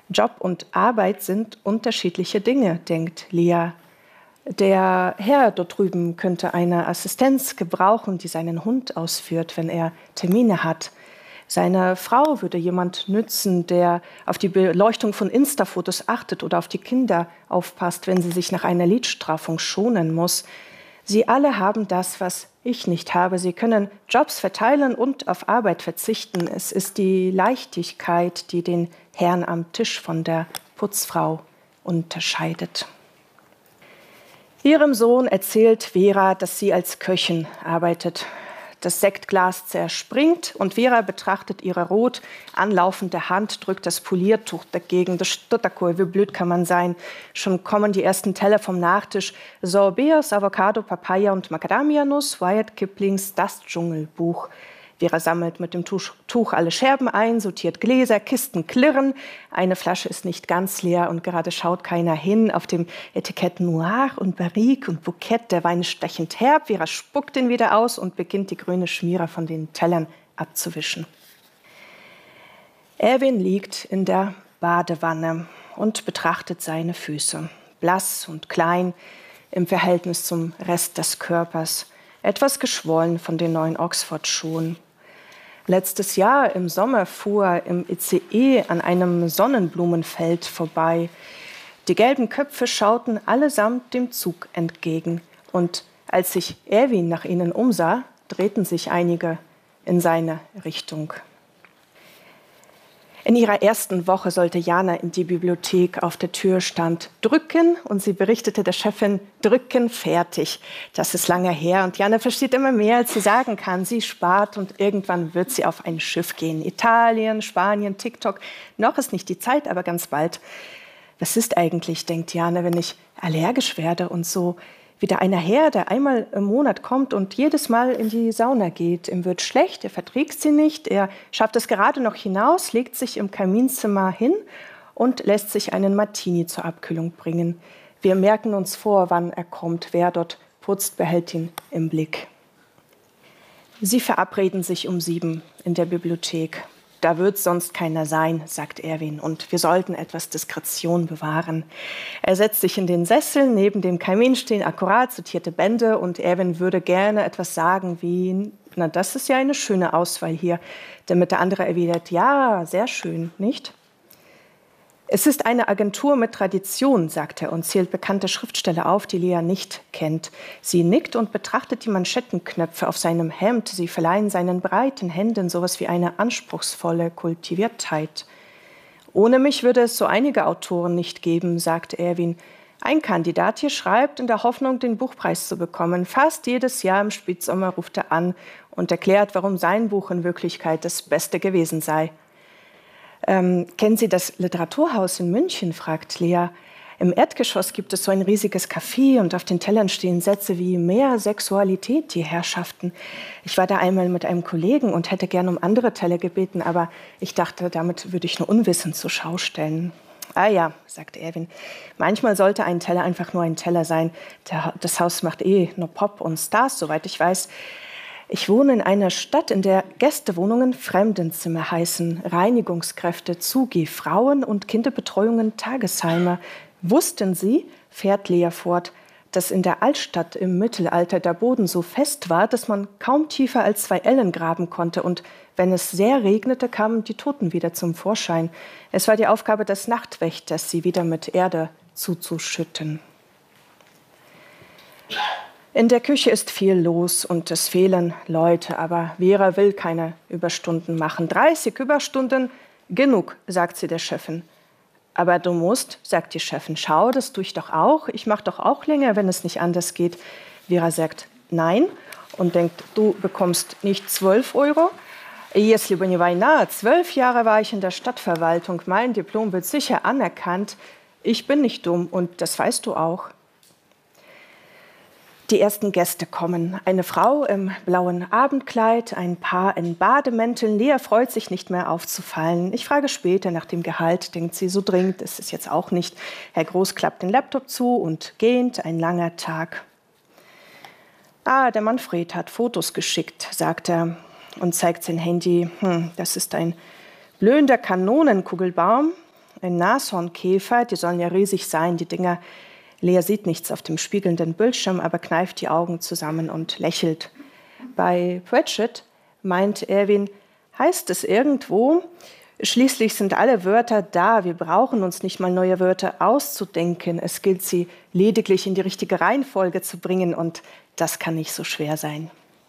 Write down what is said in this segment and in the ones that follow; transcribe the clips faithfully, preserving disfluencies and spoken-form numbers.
Job und Arbeit sind unterschiedliche Dinge, denkt Lea. Der Herr dort drüben könnte eine Assistenz gebrauchen, die seinen Hund ausführt, wenn er Termine hat. Seine Frau würde jemand nützen, der auf die Beleuchtung von Insta-Fotos achtet oder auf die Kinder aufpasst, wenn sie sich nach einer Lidstraffung schonen muss. Sie alle haben das, was ich nicht habe. Sie können Jobs verteilen und auf Arbeit verzichten. Es ist die Leichtigkeit, die den Herrn am Tisch von der Putzfrau unterscheidet. Ihrem Sohn erzählt Vera, dass sie als Köchin arbeitet. Das Sektglas zerspringt und Vera betrachtet ihre rot anlaufende Hand, drückt das Poliertuch dagegen. Das Stutterkohl, wie blöd kann man sein. Schon kommen die ersten Teller vom Nachtisch. Sorbeers, Avocado, Papaya und Macadamia-Nuss, Wyatt Kiplings Das Dschungelbuch. Vera sammelt mit dem Tuch alle Scherben ein, sortiert Gläser, Kisten klirren. Eine Flasche ist nicht ganz leer und gerade schaut keiner hin. Auf dem Etikett Noir und Barrique und Bouquet, der Wein stechend herb. Vera spuckt ihn wieder aus und beginnt die grüne Schmiere von den Tellern abzuwischen. Erwin liegt in der Badewanne und betrachtet seine Füße. Blass und klein im Verhältnis zum Rest des Körpers. Etwas geschwollen von den neuen Oxford-Schuhen. Letztes Jahr im Sommer fuhr er im I C E an einem Sonnenblumenfeld vorbei. Die gelben Köpfe schauten allesamt dem Zug entgegen. Und als sich Erwin nach ihnen umsah, drehten sich einige in seine Richtung. In ihrer ersten Woche sollte Jana in die Bibliothek. Auf der Tür stand drücken und sie berichtete der Chefin, drücken, fertig. Das ist lange her und Jana versteht immer mehr, als sie sagen kann. Sie spart und irgendwann wird sie auf ein Schiff gehen. Italien, Spanien, TikTok. Noch ist nicht die Zeit, aber ganz bald. Was ist eigentlich, denkt Jana, wenn ich allergisch werde und so wieder einer her, der einmal im Monat kommt und jedes Mal in die Sauna geht. Ihm wird schlecht, er verträgt sie nicht, er schafft es gerade noch hinaus, legt sich im Kaminzimmer hin und lässt sich einen Martini zur Abkühlung bringen. Wir merken uns vor, wann er kommt. Wer dort putzt, behält ihn im Blick. Sie verabreden sich um sieben in der Bibliothek. Da wird sonst keiner sein, sagt Erwin, und wir sollten etwas Diskretion bewahren. Er setzt sich in den Sessel, neben dem Kamin stehen akkurat sortierte Bände und Erwin würde gerne etwas sagen wie, na, das ist ja eine schöne Auswahl hier, damit der andere erwidert, ja, sehr schön, nicht? Es ist eine Agentur mit Tradition, sagt er und zählt bekannte Schriftsteller auf, die Lea nicht kennt. Sie nickt und betrachtet die Manschettenknöpfe auf seinem Hemd. Sie verleihen seinen breiten Händen sowas wie eine anspruchsvolle Kultiviertheit. Ohne mich würde es so einige Autoren nicht geben, sagt Erwin. Ein Kandidat hier schreibt in der Hoffnung, den Buchpreis zu bekommen. Fast jedes Jahr im Spätsommer ruft er an und erklärt, warum sein Buch in Wirklichkeit das Beste gewesen sei. Ähm, kennen Sie das Literaturhaus in München, fragt Lea. Im Erdgeschoss gibt es so ein riesiges Café und auf den Tellern stehen Sätze wie mehr Sexualität, die Herrschaften. Ich war da einmal mit einem Kollegen und hätte gern um andere Teller gebeten, aber ich dachte, damit würde ich nur Unwissen zur Schau stellen. Ah ja, sagt Erwin, manchmal sollte ein Teller einfach nur ein Teller sein. Der, das Haus macht eh nur Pop und Stars, soweit ich weiß. Ich wohne in einer Stadt, in der Gästewohnungen Fremdenzimmer heißen, Reinigungskräfte Zugi, Frauen- und Kinderbetreuungen Tagesheime. Wussten Sie, fährt Lea fort, dass in der Altstadt im Mittelalter der Boden so fest war, dass man kaum tiefer als zwei Ellen graben konnte und wenn es sehr regnete, kamen die Toten wieder zum Vorschein. Es war die Aufgabe des Nachtwächters, sie wieder mit Erde zuzuschütten. In der Küche ist viel los und es fehlen Leute, aber Vera will keine Überstunden machen. dreißig Überstunden, genug, sagt sie der Chefin. Aber du musst, sagt die Chefin, schau, das tue ich doch auch. Ich mache doch auch länger, wenn es nicht anders geht. Vera sagt nein und denkt, du bekommst nicht zwölf Euro. Если бы не война, zwölf Jahre war ich in der Stadtverwaltung. Mein Diplom wird sicher anerkannt. Ich bin nicht dumm und das weißt du auch. Die ersten Gäste kommen. Eine Frau im blauen Abendkleid, ein Paar in Bademänteln. Lea freut sich nicht mehr aufzufallen. Ich frage später nach dem Gehalt, denkt sie, so dringend ist es jetzt auch nicht. Herr Groß klappt den Laptop zu und gähnt, ein langer Tag. Ah, der Manfred hat Fotos geschickt, sagt er und zeigt sein Handy. Hm, das ist ein blühender Kanonenkugelbaum. ein Nashornkäfer, die sollen ja riesig sein, die Dinger. Lea sieht nichts auf dem spiegelnden Bildschirm, aber kneift die Augen zusammen und lächelt. Bei Pratchett meint Erwin, heißt es irgendwo, schließlich sind alle Wörter da, wir brauchen uns nicht mal neue Wörter auszudenken, es gilt sie lediglich in die richtige Reihenfolge zu bringen und das kann nicht so schwer sein.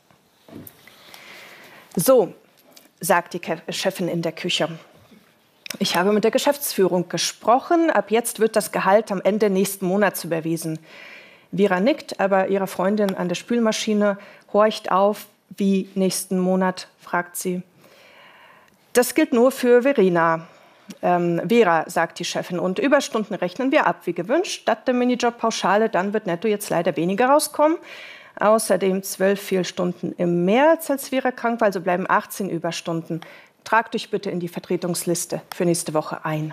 So, sagt die Chefin in der Küche. Ich habe mit der Geschäftsführung gesprochen, ab jetzt wird das Gehalt am Ende nächsten Monats überwiesen. Vera nickt, aber ihre Freundin an der Spülmaschine horcht auf. Wie nächsten Monat, fragt sie. Das gilt nur für Verena. Ähm, Vera, sagt die Chefin, und Überstunden rechnen wir ab, wie gewünscht. Statt der Minijob-Pauschale, dann wird netto jetzt leider weniger rauskommen. Außerdem zwölf Fehlstunden im März, als Vera krank war, also bleiben achtzehn Überstunden. Tragt euch bitte in die Vertretungsliste für nächste Woche ein.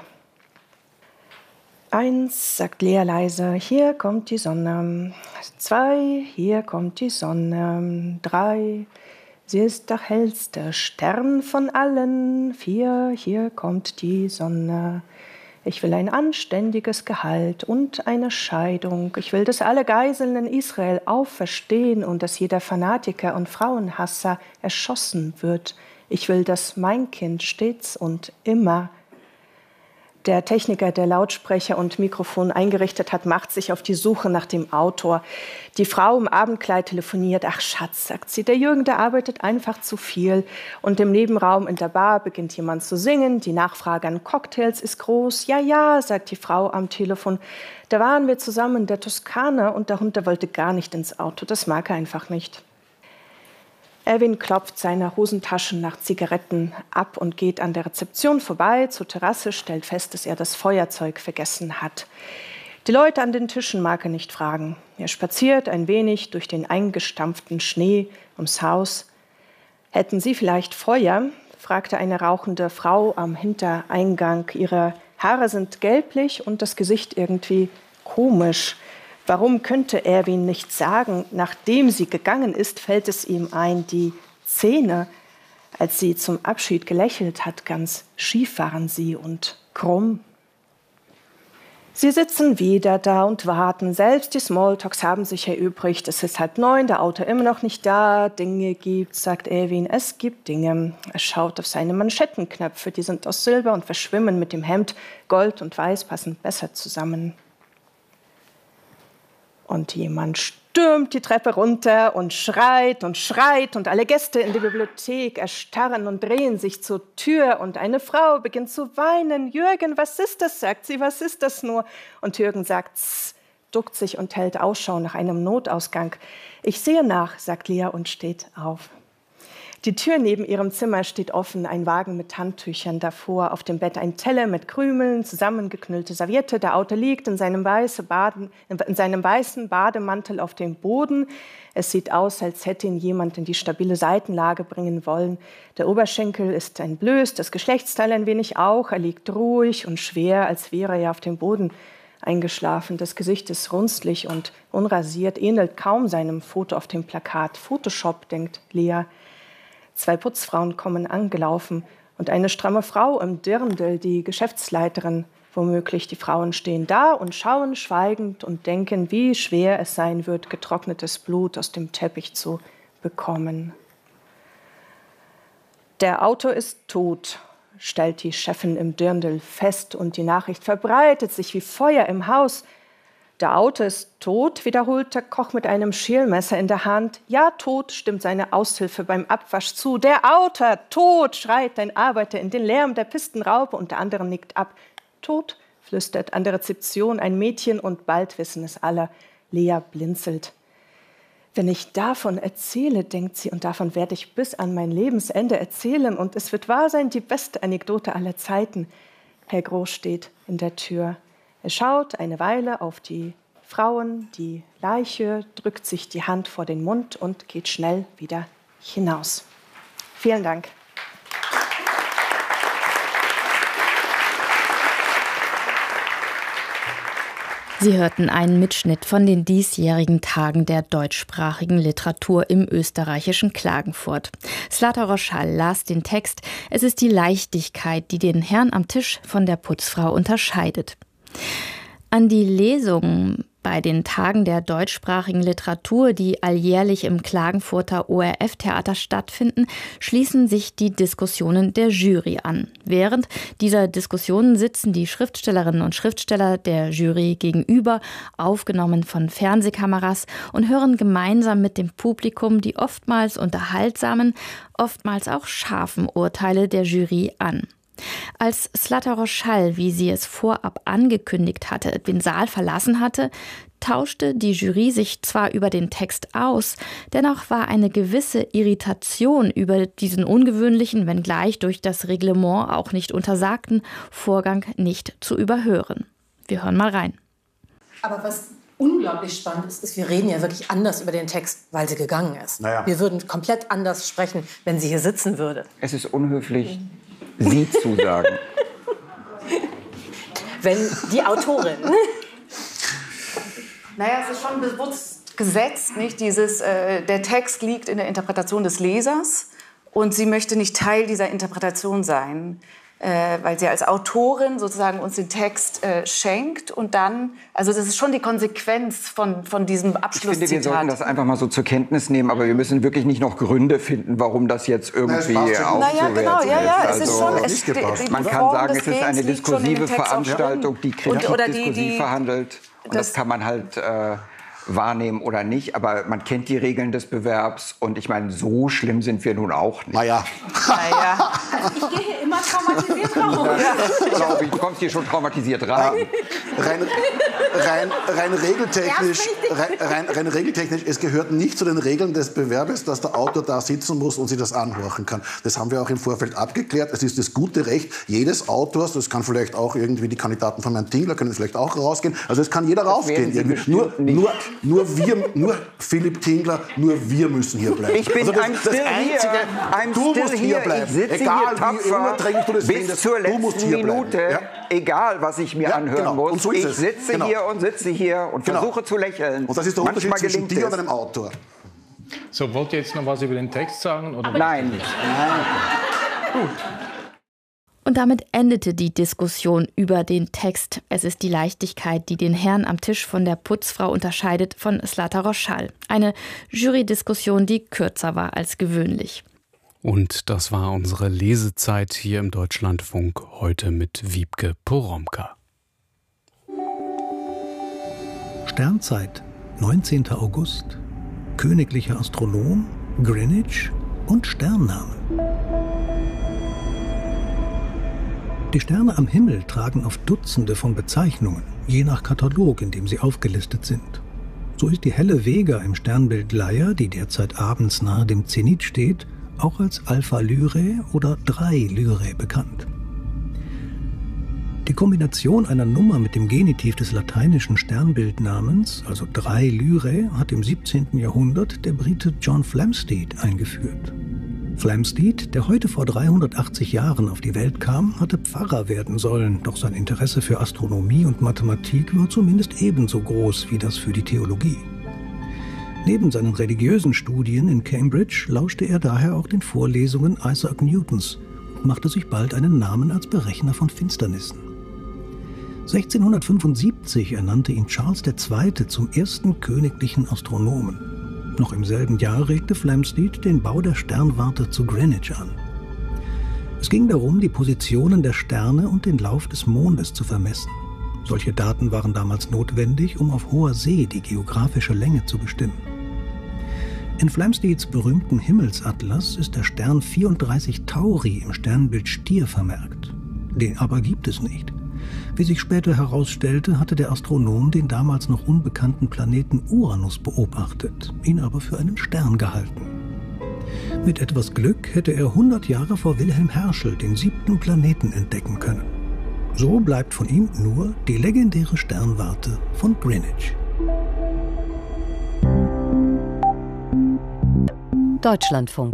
Eins, sagt Lea leise, hier kommt die Sonne. Zwei, hier kommt die Sonne. Drei, sie ist der hellste Stern von allen. Vier, hier kommt die Sonne. Ich will ein anständiges Gehalt und eine Scheidung. Ich will, dass alle Geiseln in Israel auferstehen und dass jeder Fanatiker und Frauenhasser erschossen wird. Ich will, dass mein Kind stets und immer. Der Techniker, der Lautsprecher und Mikrofon eingerichtet hat, macht sich auf die Suche nach dem Autor. Die Frau im Abendkleid telefoniert. Ach Schatz, sagt sie, der Jürgen, der arbeitet einfach zu viel. Und im Nebenraum in der Bar beginnt jemand zu singen. Die Nachfrage an Cocktails ist groß. Ja, ja, sagt die Frau am Telefon. Da waren wir zusammen in der Toskana und der Hund, der wollte gar nicht ins Auto. Das mag er einfach nicht. Erwin klopft seine Hosentaschen nach Zigaretten ab und geht an der Rezeption vorbei zur Terrasse, stellt fest, dass er das Feuerzeug vergessen hat. Die Leute an den Tischen mag er nicht fragen. Er spaziert ein wenig durch den eingestampften Schnee ums Haus. »Hätten Sie vielleicht Feuer?« fragte eine rauchende Frau am Hintereingang. Ihre Haare sind gelblich und das Gesicht irgendwie komisch. Warum könnte Erwin nicht sagen? Nachdem sie gegangen ist, fällt es ihm ein, die Zähne, als sie zum Abschied gelächelt hat, ganz schief waren sie und krumm. Sie sitzen wieder da und warten. Selbst die Smalltalks haben sich erübrigt. Es ist halb neun, der Autor immer noch nicht da. Dinge gibt's, sagt Erwin. Es gibt Dinge. Er schaut auf seine Manschettenknöpfe. Die sind aus Silber und verschwimmen mit dem Hemd. Gold und Weiß passen besser zusammen. Und jemand stürmt die Treppe runter und schreit und schreit und alle Gäste in der Bibliothek erstarren und drehen sich zur Tür und eine Frau beginnt zu weinen. »Jürgen, was ist das?« sagt sie, »was ist das nur?« Und Jürgen sagt, »Tss«, duckt sich und hält Ausschau nach einem Notausgang. »Ich sehe nach«, sagt Lea und steht auf. Die Tür neben ihrem Zimmer steht offen, ein Wagen mit Handtüchern davor, auf dem Bett ein Teller mit Krümeln, zusammengeknüllte Serviette. Der Autor liegt in seinem, weiße Baden, in seinem weißen Bademantel auf dem Boden. Es sieht aus, als hätte ihn jemand in die stabile Seitenlage bringen wollen. Der Oberschenkel ist entblößt, das Geschlechtsteil ein wenig auch. Er liegt ruhig und schwer, als wäre er auf dem Boden eingeschlafen. Das Gesicht ist runzlig und unrasiert, ähnelt kaum seinem Foto auf dem Plakat. Photoshop, denkt Lea. Zwei Putzfrauen kommen angelaufen und eine stramme Frau im Dirndl, die Geschäftsleiterin, womöglich. Die Frauen stehen da und schauen schweigend und denken, wie schwer es sein wird, getrocknetes Blut aus dem Teppich zu bekommen. Der Autor ist tot, stellt die Chefin im Dirndl fest und die Nachricht verbreitet sich wie Feuer im Haus. Der Autor ist tot, wiederholt der Koch mit einem Schälmesser in der Hand. Ja, tot, stimmt seine Aushilfe beim Abwasch zu. Der Autor, tot, schreit ein Arbeiter in den Lärm der Pistenraupe und der andere nickt ab. Tot, flüstert an der Rezeption ein Mädchen und bald wissen es alle. Lea blinzelt. Wenn ich davon erzähle, denkt sie, und davon werde ich bis an mein Lebensende erzählen und es wird wahr sein, die beste Anekdote aller Zeiten. Herr Groß steht in der Tür. Er schaut eine Weile auf die Frauen, die Leiche, drückt sich die Hand vor den Mund und geht schnell wieder hinaus. Vielen Dank. Sie hörten einen Mitschnitt von den diesjährigen Tagen der deutschsprachigen Literatur im österreichischen Klagenfurt. Zlata Roschall las den Text »Es ist die Leichtigkeit, die den Herrn am Tisch von der Putzfrau unterscheidet«. An die Lesungen bei den Tagen der deutschsprachigen Literatur, die alljährlich im Klagenfurter O R F-Theater stattfinden, schließen sich die Diskussionen der Jury an. Während dieser Diskussionen sitzen die Schriftstellerinnen und Schriftsteller der Jury gegenüber, aufgenommen von Fernsehkameras, und hören gemeinsam mit dem Publikum die oftmals unterhaltsamen, oftmals auch scharfen Urteile der Jury an. Als Zlata Roschall, wie sie es vorab angekündigt hatte, den Saal verlassen hatte, tauschte die Jury sich zwar über den Text aus, dennoch war eine gewisse Irritation über diesen ungewöhnlichen, wenngleich durch das Reglement auch nicht untersagten, Vorgang nicht zu überhören. Wir hören mal rein. Aber was unglaublich spannend ist, ist, wir reden ja wirklich anders über den Text, weil sie gegangen ist. Naja. Wir würden komplett anders sprechen, wenn sie hier sitzen würde. Es ist unhöflich, Sie zu sagen. Wenn die Autorin. Naja, es ist schon bewusst gesetzt, nicht? Dieses, äh, der Text liegt in der Interpretation des Lesers und sie möchte nicht Teil dieser Interpretation sein, äh, weil sie als Autorin sozusagen uns den Text äh, schenkt und dann, also das ist schon die Konsequenz von, von diesem Abschlusszitat. Ich finde, wir sollten das einfach mal so zur Kenntnis nehmen, aber wir müssen wirklich nicht noch Gründe finden, warum das jetzt irgendwie aufzuwerten naja, genau, ja, ja, es ist. ist schon, es, die, die man kann sagen, es ist eine diskursive Veranstaltung, die kreativ und, oder die, diskursiv die, verhandelt. Und das, das kann man halt äh, wahrnehmen oder nicht, aber man kennt die Regeln des Bewerbs und ich meine, so schlimm sind wir nun auch nicht. Naja. naja. Also ich gehe hier immer traumatisiert raus. Ja, glaube ich, du kommst hier schon traumatisiert rein. Äh, rein, rein, rein, regeltechnisch, rein, rein, rein regeltechnisch, es gehört nicht zu den Regeln des Bewerbes, dass der Autor da sitzen muss und sich das anhören kann. Das haben wir auch im Vorfeld abgeklärt. Es ist das gute Recht jedes Autors, das kann vielleicht auch irgendwie die Kandidaten von Herrn Tingler, können vielleicht auch rausgehen. Also es kann jeder das rausgehen. Nur, nur, nur wir, nur Philipp Tingler, nur wir müssen hier bleiben. Ich bin also das, I'm das Einzige, I'm du musst hier bleiben. Ich sitze egal hier tapfer, du das bis findest, zur du letzten musst hier Minute, ja? egal was ich mir ja, anhören genau. muss. So ich es. sitze genau. hier und sitze hier und genau. versuche zu lächeln. Und das ist der Manchmal Unterschied zwischen dir und es. einem Autor. So, wollt ihr jetzt noch was über den Text sagen? Oder Nein. Nein. Gut. Und damit endete die Diskussion über den Text »Es ist die Leichtigkeit, die den Herrn am Tisch von der Putzfrau unterscheidet« von Zlata Roschall. Eine Jury-Diskussion, die kürzer war als gewöhnlich. Und das war unsere Lesezeit hier im Deutschlandfunk, heute mit Wiebke Poromka. Sternzeit, neunzehnter August, königlicher Astronom, Greenwich und Sternname. Die Sterne am Himmel tragen oft Dutzende von Bezeichnungen, je nach Katalog, in dem sie aufgelistet sind. So ist die helle Vega im Sternbild Leier, die derzeit abends nahe dem Zenit steht, auch als Alpha Lyrae oder drei Lyrae bekannt. Die Kombination einer Nummer mit dem Genitiv des lateinischen Sternbildnamens, also drei Lyrae, hat im siebzehnten Jahrhundert der Brite John Flamsteed eingeführt. Flamsteed, der heute vor dreihundertachtzig Jahren auf die Welt kam, hatte Pfarrer werden sollen, doch sein Interesse für Astronomie und Mathematik war zumindest ebenso groß wie das für die Theologie. Neben seinen religiösen Studien in Cambridge lauschte er daher auch den Vorlesungen Isaac Newtons und machte sich bald einen Namen als Berechner von Finsternissen. sechzehnhundertfünfundsiebzig ernannte ihn Charles der Zweite zum ersten königlichen Astronomen. Noch im selben Jahr regte Flamsteed den Bau der Sternwarte zu Greenwich an. Es ging darum, die Positionen der Sterne und den Lauf des Mondes zu vermessen. Solche Daten waren damals notwendig, um auf hoher See die geografische Länge zu bestimmen. In Flamsteeds berühmten Himmelsatlas ist der Stern vierunddreißig Tauri im Sternbild Stier vermerkt. Den aber gibt es nicht. Wie sich später herausstellte, hatte der Astronom den damals noch unbekannten Planeten Uranus beobachtet, ihn aber für einen Stern gehalten. Mit etwas Glück hätte er hundert Jahre vor Wilhelm Herschel den siebten Planeten entdecken können. So bleibt von ihm nur die legendäre Sternwarte von Greenwich. Deutschlandfunk.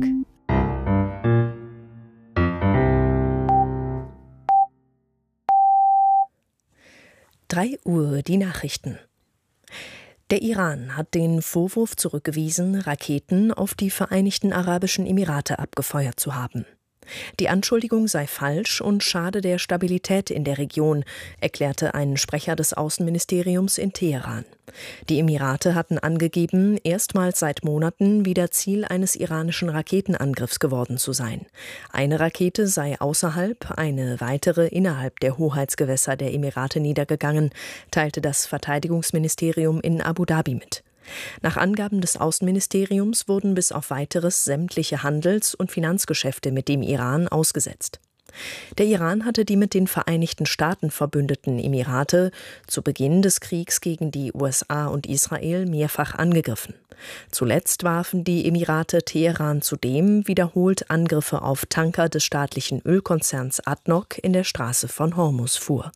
drei Uhr die Nachrichten. Der Iran hat den Vorwurf zurückgewiesen, Raketen auf die Vereinigten Arabischen Emirate abgefeuert zu haben. Die Anschuldigung sei falsch und schade der Stabilität in der Region, erklärte ein Sprecher des Außenministeriums in Teheran. Die Emirate hatten angegeben, erstmals seit Monaten wieder Ziel eines iranischen Raketenangriffs geworden zu sein. Eine Rakete sei außerhalb, eine weitere innerhalb der Hoheitsgewässer der Emirate niedergegangen, teilte das Verteidigungsministerium in Abu Dhabi mit. Nach Angaben des Außenministeriums wurden bis auf Weiteres sämtliche Handels- und Finanzgeschäfte mit dem Iran ausgesetzt. Der Iran hatte die mit den Vereinigten Staaten verbündeten Emirate zu Beginn des Kriegs gegen die U S A und Israel mehrfach angegriffen. Zuletzt warfen die Emirate Teheran zudem wiederholt Angriffe auf Tanker des staatlichen Ölkonzerns A D N O C in der Straße von Hormuz vor.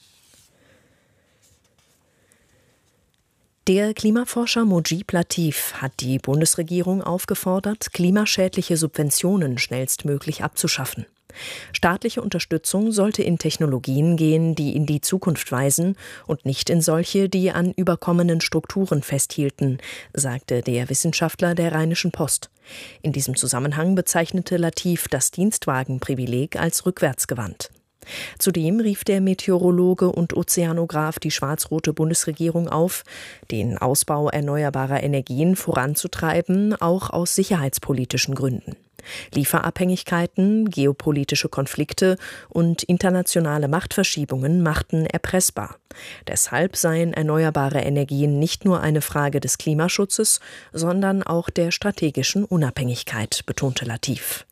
Der Klimaforscher Mojib Latif hat die Bundesregierung aufgefordert, klimaschädliche Subventionen schnellstmöglich abzuschaffen. Staatliche Unterstützung sollte in Technologien gehen, die in die Zukunft weisen und nicht in solche, die an überkommenen Strukturen festhielten, sagte der Wissenschaftler der Rheinischen Post. In diesem Zusammenhang bezeichnete Latif das Dienstwagenprivileg als rückwärtsgewandt. Zudem rief der Meteorologe und Ozeanograf die schwarz-rote Bundesregierung auf, den Ausbau erneuerbarer Energien voranzutreiben, auch aus sicherheitspolitischen Gründen. Lieferabhängigkeiten, geopolitische Konflikte und internationale Machtverschiebungen machten erpressbar. Deshalb seien erneuerbare Energien nicht nur eine Frage des Klimaschutzes, sondern auch der strategischen Unabhängigkeit, betonte Latif.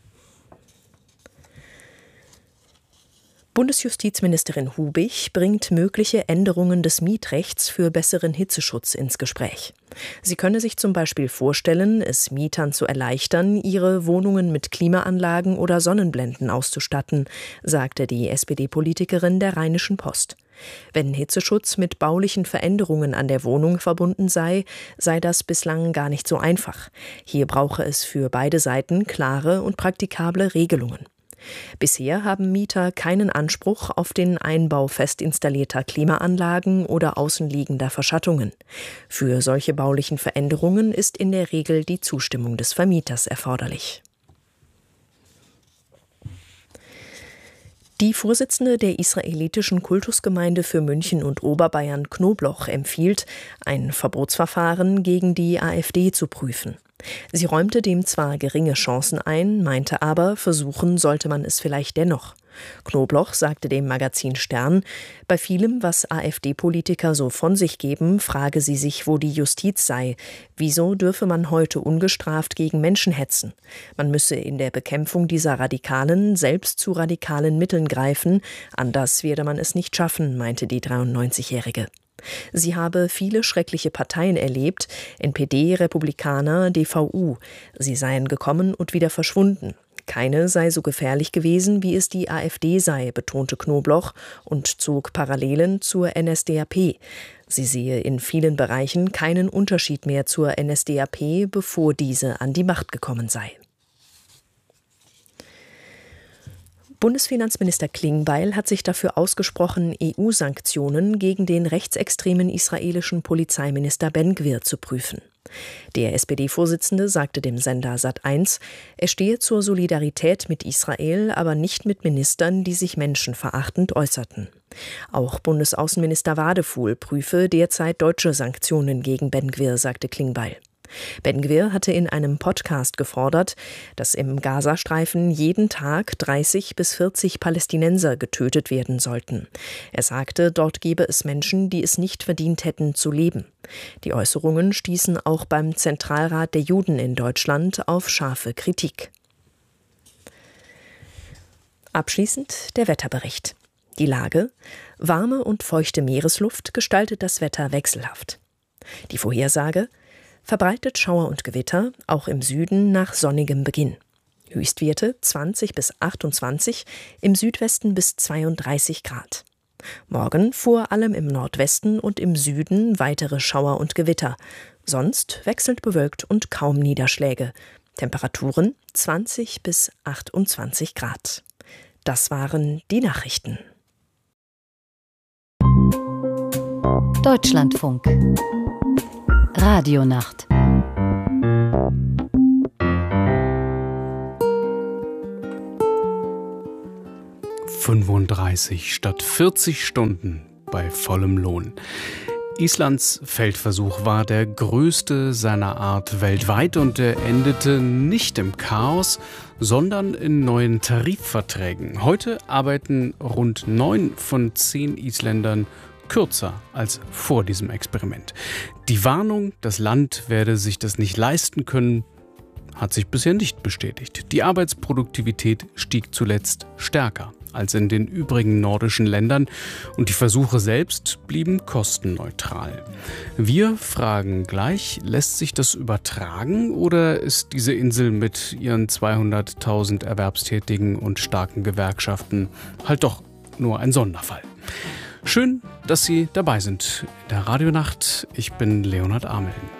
Bundesjustizministerin Hubich bringt mögliche Änderungen des Mietrechts für besseren Hitzeschutz ins Gespräch. Sie könne sich zum Beispiel vorstellen, es Mietern zu erleichtern, ihre Wohnungen mit Klimaanlagen oder Sonnenblenden auszustatten, sagte die S P D-Politikerin der Rheinischen Post. Wenn Hitzeschutz mit baulichen Veränderungen an der Wohnung verbunden sei, sei das bislang gar nicht so einfach. Hier brauche es für beide Seiten klare und praktikable Regelungen. Bisher haben Mieter keinen Anspruch auf den Einbau fest installierter Klimaanlagen oder außenliegender Verschattungen. Für solche baulichen Veränderungen ist in der Regel die Zustimmung des Vermieters erforderlich. Die Vorsitzende der israelitischen Kultusgemeinde für München und Oberbayern, Knobloch, empfiehlt, ein Verbotsverfahren gegen die AfD zu prüfen. Sie räumte dem zwar geringe Chancen ein, meinte aber, versuchen sollte man es vielleicht dennoch. Knobloch sagte dem Magazin Stern, bei vielem, was AfD-Politiker so von sich geben, frage sie sich, wo die Justiz sei. Wieso dürfe man heute ungestraft gegen Menschen hetzen? Man müsse in der Bekämpfung dieser Radikalen selbst zu radikalen Mitteln greifen, anders werde man es nicht schaffen, meinte die dreiundneunzigjährige. Sie habe viele schreckliche Parteien erlebt, N P D, Republikaner, D V U. Sie seien gekommen und wieder verschwunden. Keine sei so gefährlich gewesen, wie es die AfD sei, betonte Knobloch und zog Parallelen zur N S D A P. Sie sehe in vielen Bereichen keinen Unterschied mehr zur N S D A P, bevor diese an die Macht gekommen sei. Bundesfinanzminister Klingbeil hat sich dafür ausgesprochen, E U-Sanktionen gegen den rechtsextremen israelischen Polizeiminister Ben-Gvir zu prüfen. Der S P D-Vorsitzende sagte dem Sender Sat eins, er stehe zur Solidarität mit Israel, aber nicht mit Ministern, die sich menschenverachtend äußerten. Auch Bundesaußenminister Wadefuhl prüfe derzeit deutsche Sanktionen gegen Ben-Gvir, sagte Klingbeil. Ben-Gvir hatte in einem Podcast gefordert, dass im Gazastreifen jeden Tag dreißig bis vierzig Palästinenser getötet werden sollten. Er sagte, dort gebe es Menschen, die es nicht verdient hätten zu leben. Die Äußerungen stießen auch beim Zentralrat der Juden in Deutschland auf scharfe Kritik. Abschließend der Wetterbericht. Die Lage: warme und feuchte Meeresluft gestaltet das Wetter wechselhaft. Die Vorhersage: verbreitet Schauer und Gewitter, auch im Süden nach sonnigem Beginn. Höchstwerte zwanzig bis achtundzwanzig, im Südwesten bis zweiunddreißig Grad. Morgen vor allem im Nordwesten und im Süden weitere Schauer und Gewitter. Sonst wechselnd bewölkt und kaum Niederschläge. Temperaturen zwanzig bis achtundzwanzig Grad. Das waren die Nachrichten. Deutschlandfunk. Radionacht. fünfunddreißig statt vierzig Stunden bei vollem Lohn. Islands Feldversuch war der größte seiner Art weltweit und er endete nicht im Chaos, sondern in neuen Tarifverträgen. Heute arbeiten rund neun von zehn Isländern kürzer als vor diesem Experiment. Die Warnung, das Land werde sich das nicht leisten können, hat sich bisher nicht bestätigt. Die Arbeitsproduktivität stieg zuletzt stärker als in den übrigen nordischen Ländern und die Versuche selbst blieben kostenneutral. Wir fragen gleich, lässt sich das übertragen oder ist diese Insel mit ihren zweihunderttausend Erwerbstätigen und starken Gewerkschaften halt doch nur ein Sonderfall? Schön, dass Sie dabei sind in der Radionacht. Ich bin Leonhard Ameln.